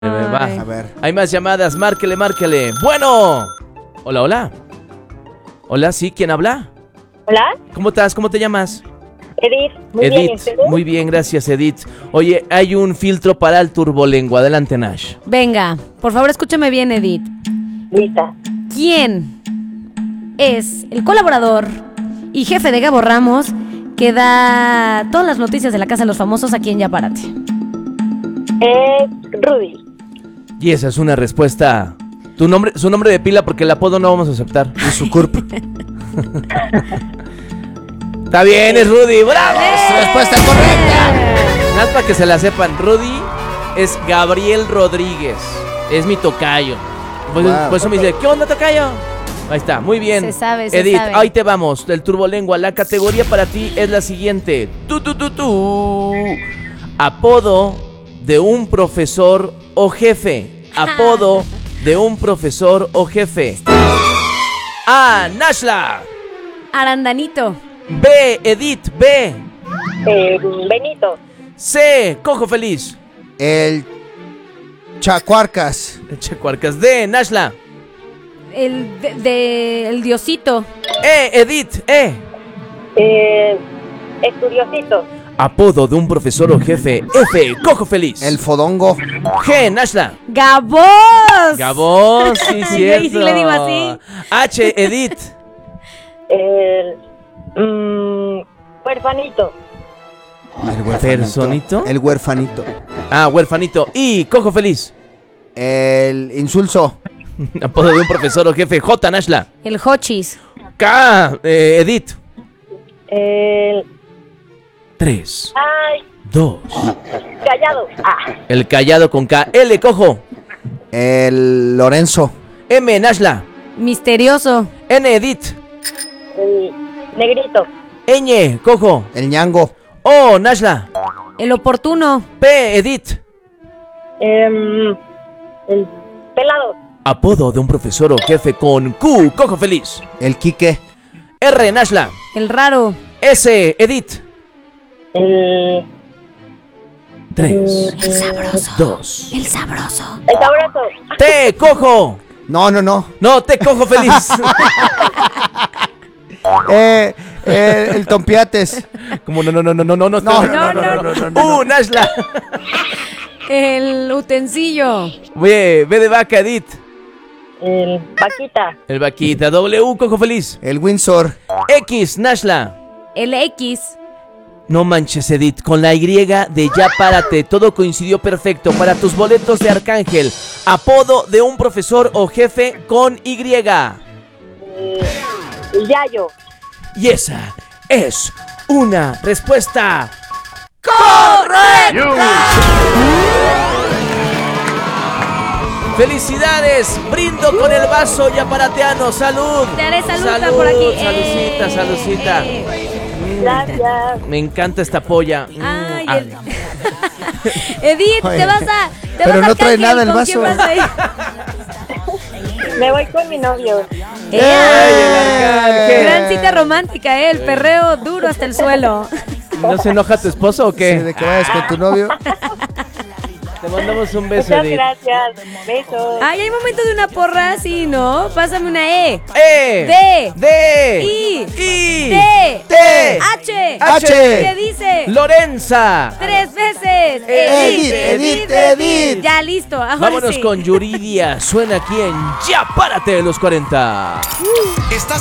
Va. A ver. Hay más llamadas, márquele, márquele. Bueno. Hola, hola. Hola, sí, ¿quién habla? Hola, ¿Cómo estás? ¿Cómo te llamas? Edith. Muy bien, ¿y ustedes? Muy bien, gracias, Edith. Oye, hay un filtro para el turbolengua. Adelante, Nash. Venga, por favor escúchame bien, Edith. Lista. ¿Quién es el colaborador y jefe de Gabo Ramos que da todas las noticias de la Casa de los Famosos aquí en Ya Párate? Rudy. Y esa es una respuesta. Su nombre de pila, porque el apodo no vamos a aceptar. Y su curp. Está bien, es Rudy. ¡Bravo! Respuesta correcta. Nada más para que se la sepan. Rudy es Gabriel Rodríguez. Es mi tocayo. Por eso me dice, ¿qué onda, tocayo? Ahí está, muy bien. Se sabe. Edith, ahí te vamos. El turbolengua. La categoría para ti es la siguiente. Apodo de un profesor o jefe. Apodo de un profesor o jefe. A. Nashla. Arandanito. B. Edith. B. Benito. C. Cojo Feliz. El Chacuarcas. Checuarcas. D. Nashla. El Diosito. E. Edith. E. Estudiosito. Apodo de un profesor o jefe. F. Cojo Feliz. El Fodongo. G. Nashla. ¡Gabos! Gabón, sí, cierto. Y sí le digo así. H. Edith. Huerfanito. El huerfanito. ¿Personito? El huerfanito. Ah, huerfanito. Y Cojo Feliz. El insulso. Apodo de un profesor o jefe. J. Nashla. El Hochis. K. Edith. 3, Ay, 2. callado. El callado con K. L. Cojo. El Lorenzo. M. Nashla. Misterioso. N. Edith. Negrito. Ñ. Cojo. El Ñango. O. Nashla. El Oportuno. P. Edith. El pelado. Apodo de un profesor o jefe con Q. Cojo Feliz. El Quique. R. Nashla. El Raro. S. Edith. El 3, El Sabroso. 2. El Sabroso. sabroso. T. Cojo. No. No, T. Cojo Feliz. El Tompiates. Como no. No. Nashla. El Utensillo. B de vaca, Edith. El vaquita. El vaquita. W. Cojo Feliz. El Windsor. X. Nashla. El X. No manches, Edith, con la Y de Ya Párate, todo coincidió perfecto para tus boletos de Arcángel. Apodo de un profesor o jefe con Y. El Yayo. Y esa es una respuesta correcta. ¡Felicidades! Brindo con el vaso yaparateano. ¡Salud! Te haré saludita por aquí. Saludcita. Gracias. Me encanta esta polla. Ay, Edith, Oye, te vas a. pero no trae nada el ¿Con quién vaso. vas a ir? Me voy con mi novio. ¡Ey, el Arcángel! Gran cita romántica, el perreo duro hasta el suelo. ¿No se enoja tu esposo o Sí, qué? de que vayas con tu novio. Te mandamos un beso, Muchas Edith. gracias. Besos. Ay, hay momento de una porra, sí, ¿no? Pásame una E. E. D. I. T. H. H. ¿Qué dice? Lorenza. 3 veces. Edith. Ya listo, ahora Vámonos sí. con Yuridia. Suena aquí en Ya Párate de los 40.